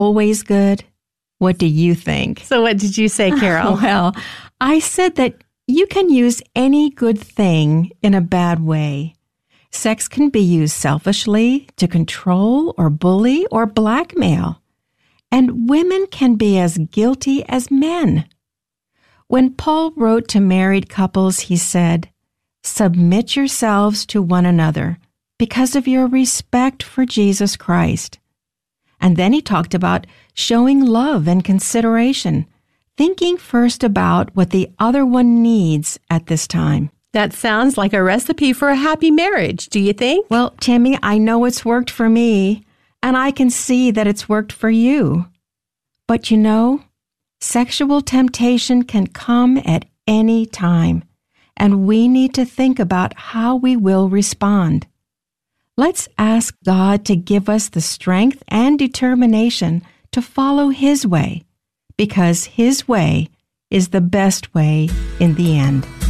always good? What do you think? So what did you say, Carol? Well, I said that you can use any good thing in a bad way. Sex can be used selfishly to control or bully or blackmail. And women can be as guilty as men. When Paul wrote to married couples, he said, "Submit yourselves to one another because of your respect for Jesus Christ." And then he talked about showing love and consideration, thinking first about what the other one needs at this time. That sounds like a recipe for a happy marriage, do you think? Well, Timmy, I know it's worked for me, and I can see that it's worked for you. But you know, sexual temptation can come at any time, and we need to think about how we will respond. Let's ask God to give us the strength and determination to follow His way, because His way is the best way in the end.